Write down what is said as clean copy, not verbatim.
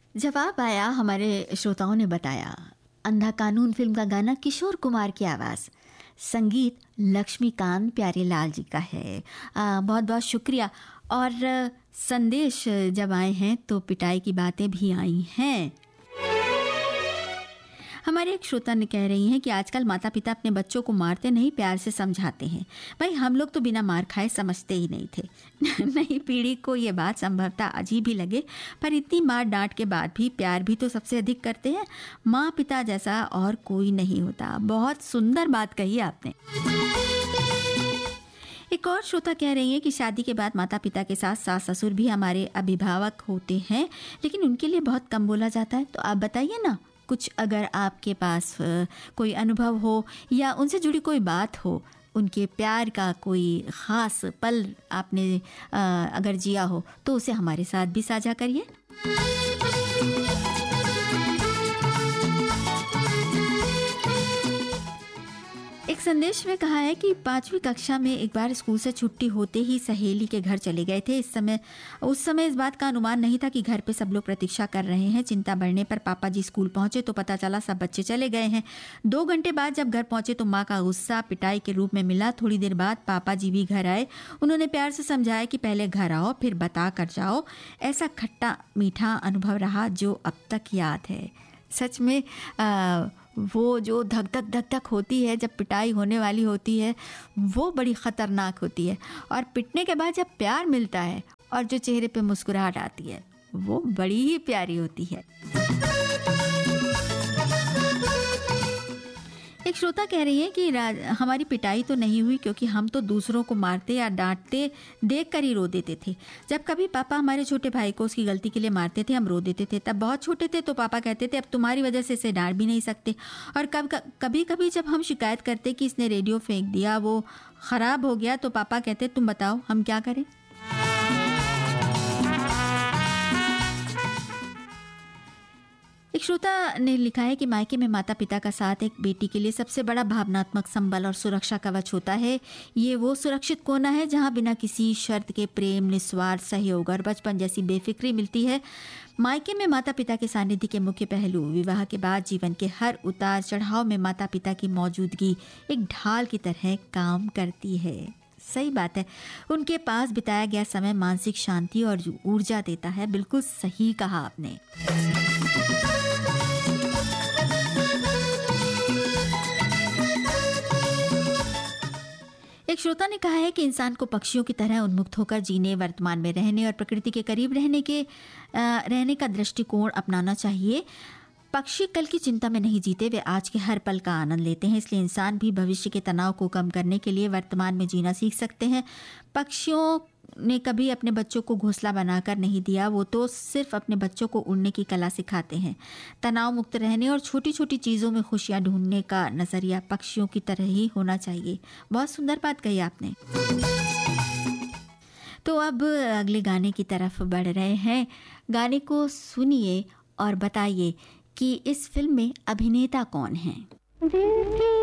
जवाब आया, हमारे श्रोताओं ने बताया। अंधा कानून फिल्म का गाना किशोर कुमार की आवाज़, संगीत लक्ष्मीकांत प्यारेलाल जी का है। बहुत बहुत शुक्रिया। और संदेश जब आए हैं तो पिटाई की बातें भी आई हैं। हमारे एक श्रोता ने कह रही हैं कि आजकल माता पिता अपने बच्चों को मारते नहीं, प्यार से समझाते हैं। भाई हम लोग तो बिना मार खाए समझते ही नहीं थे। नई पीढ़ी को ये बात संभवतः अजीब ही लगे, पर इतनी मार डांट के बाद भी प्यार भी तो सबसे अधिक करते हैं। माँ पिता जैसा और कोई नहीं होता। बहुत सुंदर बात कही आपने। एक और श्रोता कह रही है कि शादी के बाद माता पिता के साथ सास ससुर भी हमारे अभिभावक होते हैं, लेकिन उनके लिए बहुत कम बोला जाता है। तो आप बताइए ना, कुछ अगर आपके पास कोई अनुभव हो या उनसे जुड़ी कोई बात हो, उनके प्यार का कोई ख़ास पल आपने अगर जिया हो तो उसे हमारे साथ भी साझा करिए। एक संदेश में कहा है कि 5वीं कक्षा में एक बार स्कूल से छुट्टी होते ही सहेली के घर चले गए थे। उस समय इस बात का अनुमान नहीं था कि घर पे सब लोग प्रतीक्षा कर रहे हैं। चिंता बढ़ने पर पापा जी स्कूल पहुंचे तो पता चला सब बच्चे चले गए हैं। 2 घंटे बाद जब घर पहुंचे तो माँ का गुस्सा पिटाई के रूप में मिला। थोड़ी देर बाद पापा जी भी घर आए। उन्होंने प्यार से समझाया कि पहले घर आओ फिर बता कर जाओ। ऐसा खट्टा मीठा अनुभव रहा जो अब तक याद है। सच में वो जो धक धक होती है जब पिटाई होने वाली होती है, वो बड़ी ख़तरनाक होती है। और पिटने के बाद जब प्यार मिलता है और जो चेहरे पे मुस्कुराहट आती है, वो बड़ी ही प्यारी होती है। एक श्रोता कह रही है कि हमारी पिटाई तो नहीं हुई, क्योंकि हम तो दूसरों को मारते या डांटते देख कर ही रो देते थे। जब कभी पापा हमारे छोटे भाई को उसकी गलती के लिए मारते थे, हम रो देते थे। तब बहुत छोटे थे तो पापा कहते थे अब तुम्हारी वजह से इसे डांट भी नहीं सकते। और कभी कभी जब हम शिकायत करते कि इसने रेडियो फेंक दिया, वो ख़राब हो गया, तो पापा कहते तुम बताओ हम क्या करें। एक श्रोता ने लिखा है कि मायके में माता पिता का साथ एक बेटी के लिए सबसे बड़ा भावनात्मक संबल और सुरक्षा कवच होता है। ये वो सुरक्षित कोना है जहां बिना किसी शर्त के प्रेम, निस्वार्थ सहयोग और बचपन जैसी बेफिक्री मिलती है। मायके में माता पिता के सानिध्य के मुख्य पहलू, विवाह के बाद जीवन के हर उतार चढ़ाव में माता पिता की मौजूदगी एक ढाल की तरह काम करती है। सही बात है, उनके पास बिताया गया समय मानसिक शांति और ऊर्जा देता है। बिल्कुल सही कहा आपने। एक श्रोता ने कहा है कि इंसान को पक्षियों की तरह उन्मुक्त होकर जीने, वर्तमान में रहने और प्रकृति के करीब रहने का दृष्टिकोण अपनाना चाहिए। पक्षी कल की चिंता में नहीं जीते, वे आज के हर पल का आनंद लेते हैं। इसलिए इंसान भी भविष्य के तनाव को कम करने के लिए वर्तमान में जीना सीख सकते हैं। पक्षियों ने कभी अपने बच्चों को घोंसला बनाकर नहीं दिया, वो तो सिर्फ अपने बच्चों को उड़ने की कला सिखाते हैं। तनाव मुक्त रहने और छोटी छोटी चीज़ों में खुशियाँ ढूंढने का नज़रिया पक्षियों की तरह ही होना चाहिए। बहुत सुंदर बात कही आपने। तो अब अगले गाने की तरफ बढ़ रहे हैं। गाने को सुनिए और बताइए कि इस फिल्म में अभिनेता कौन हैं।